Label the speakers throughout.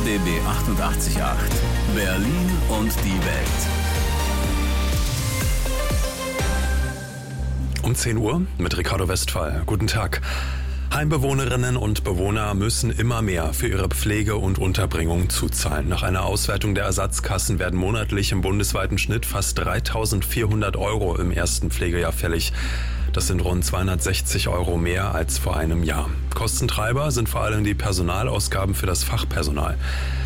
Speaker 1: RBB 88.8 Berlin und die Welt.
Speaker 2: Um 10 Uhr mit Ricardo Westphal. Guten Tag. Heimbewohnerinnen und Bewohner müssen immer mehr für ihre Pflege und Unterbringung zuzahlen. Nach einer Auswertung der Ersatzkassen werden monatlich im bundesweiten Schnitt fast 3.400 € im ersten Pflegejahr fällig. Das sind rund 260 € mehr als vor einem Jahr. Kostentreiber sind vor allem die Personalausgaben für das Fachpersonal.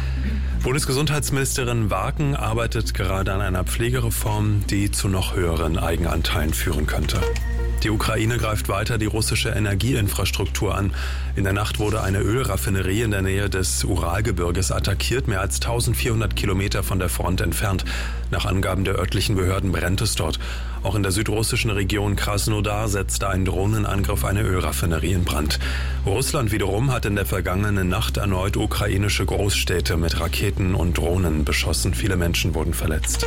Speaker 2: Bundesgesundheitsministerin Waken arbeitet gerade an einer Pflegereform, die zu noch höheren Eigenanteilen führen könnte. Die Ukraine greift weiter die russische Energieinfrastruktur an. In der Nacht wurde eine Ölraffinerie in der Nähe des Uralgebirges attackiert, mehr als 1400 Kilometer von der Front entfernt. Nach Angaben der örtlichen Behörden brennt es dort. Auch in der südrussischen Region Krasnodar setzte ein Drohnenangriff eine Ölraffinerie in Brand. Russland wiederum hat in der vergangenen Nacht erneut ukrainische Großstädte mit Raketen und Drohnen beschossen. Viele Menschen wurden verletzt.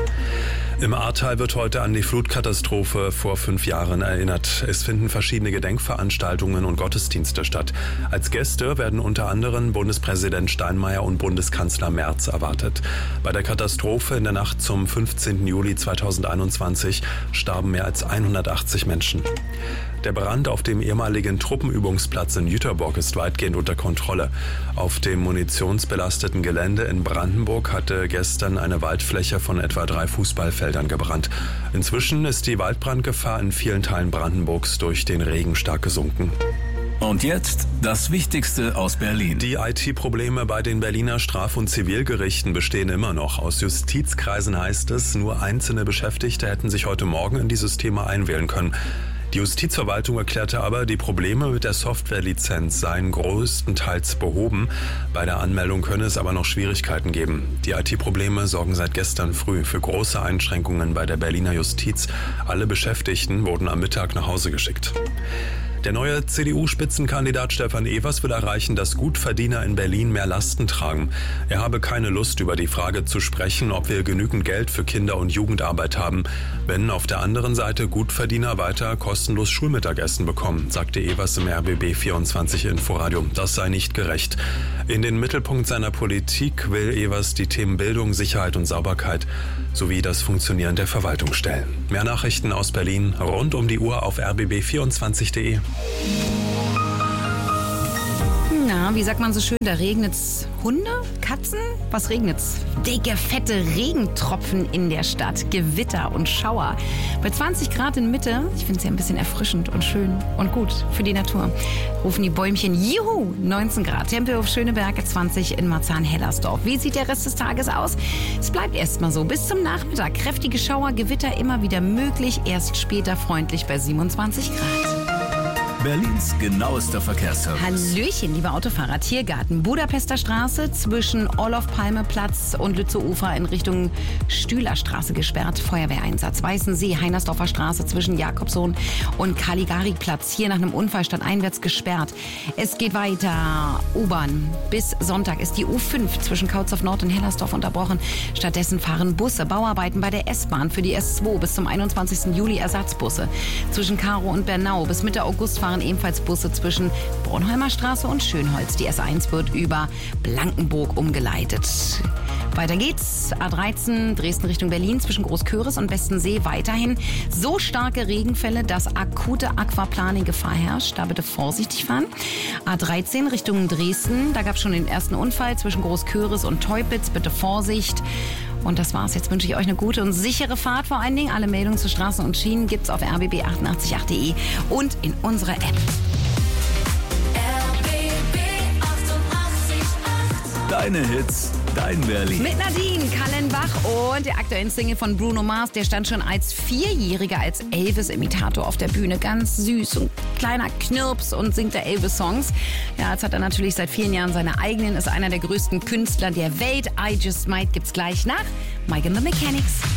Speaker 2: Im Ahrtal wird heute an die Flutkatastrophe vor 5 Jahren erinnert. Es finden verschiedene Gedenkveranstaltungen und Gottesdienste statt. Als Gäste werden unter anderem Bundespräsident Steinmeier und Bundeskanzler Merz erwartet. Bei der Katastrophe in der Nacht zum 15. Juli 2021 starben mehr als 180 Menschen. Der Brand auf dem ehemaligen Truppenübungsplatz in Jüterbock ist weitgehend unter Kontrolle. Auf dem munitionsbelasteten Gelände in Brandenburg hatte gestern eine Waldfläche von etwa 3 Fußballfeldern gebrannt. Inzwischen ist die Waldbrandgefahr in vielen Teilen Brandenburgs durch den Regen stark gesunken.
Speaker 1: Und jetzt das Wichtigste aus Berlin.
Speaker 2: Die IT-Probleme bei den Berliner Straf- und Zivilgerichten bestehen immer noch. Aus Justizkreisen heißt es, nur einzelne Beschäftigte hätten sich heute Morgen in die Systeme einwählen können. Die Justizverwaltung erklärte aber, die Probleme mit der Softwarelizenz seien größtenteils behoben. Bei der Anmeldung könne es aber noch Schwierigkeiten geben. Die IT-Probleme sorgen seit gestern früh für große Einschränkungen bei der Berliner Justiz. Alle Beschäftigten wurden am Mittag nach Hause geschickt. Der neue CDU-Spitzenkandidat Stefan Evers will erreichen, dass Gutverdiener in Berlin mehr Lasten tragen. Er habe keine Lust, über die Frage zu sprechen, ob wir genügend Geld für Kinder- und Jugendarbeit haben, wenn auf der anderen Seite Gutverdiener weiter kostenlos Schulmittagessen bekommen, sagte Evers im RBB 24 Inforadio. Das sei nicht gerecht. In den Mittelpunkt seiner Politik will Evers die Themen Bildung, Sicherheit und Sauberkeit sowie das Funktionieren der Verwaltung stellen. Mehr Nachrichten aus Berlin rund um die Uhr auf rbb24.de.
Speaker 3: Na, wie sagt man so schön, da regnet's Hunde, Katzen? Was regnet's? Dicke, fette Regentropfen in der Stadt, Gewitter und Schauer. Bei 20 Grad in Mitte, ich finde es ja ein bisschen erfrischend und schön und gut für die Natur, rufen die Bäumchen, juhu, 19 Grad. Tempelhof Schöneberg, 20 in Marzahn-Hellersdorf. Wie sieht der Rest des Tages aus? Es bleibt erstmal so bis zum Nachmittag. Kräftige Schauer, Gewitter immer wieder möglich, erst später freundlich bei 27 Grad.
Speaker 1: Berlins genauester Verkehrsservice.
Speaker 3: Hallöchen, liebe Autofahrer. Tiergarten, Budapester Straße zwischen Olof-Palme-Platz und Lützow-Ufer in Richtung Stühlerstraße gesperrt. Feuerwehreinsatz. Weißensee, Heinersdorfer Straße zwischen Jakobsohn und Caligari-Platz. Hier nach einem Unfall stadteinwärts gesperrt. Es geht weiter. U-Bahn. Bis Sonntag ist die U5 zwischen Kautzow Nord und Hellersdorf unterbrochen. Stattdessen fahren Busse. Bauarbeiten bei der S-Bahn für die S2 bis zum 21. Juli Ersatzbusse. Zwischen Karow und Bernau bis Mitte August fahren ebenfalls Busse zwischen Bornholmer Straße und Schönholz. Die S1 wird über Blankenburg umgeleitet. Weiter geht's. A13 Dresden Richtung Berlin zwischen Großköris und Westensee weiterhin so starke Regenfälle, dass akute Aquaplaning-Gefahr herrscht. Da bitte vorsichtig fahren. A13 Richtung Dresden, da gab es schon den ersten Unfall zwischen Großköris und Teupitz. Bitte Vorsicht. Und das war's. Jetzt wünsche ich euch eine gute und sichere Fahrt vor allen Dingen. Alle Meldungen zu Straßen und Schienen gibt's auf rbb888.de und in unserer App.
Speaker 4: RBB 88.8.
Speaker 1: Deine Hits, dein Berlin.
Speaker 3: Mit Nadine Kallenbach und der aktuellen Single von Bruno Mars. Der stand schon als 4-Jähriger als Elvis-Imitator auf der Bühne. Ganz süß und kleiner Knirps und singt der Elvis-Songs. Ja, jetzt hat er natürlich seit vielen Jahren seine eigenen. Ist einer der größten Künstler der Welt. I Just Might gibt's gleich nach Mike and the Mechanics.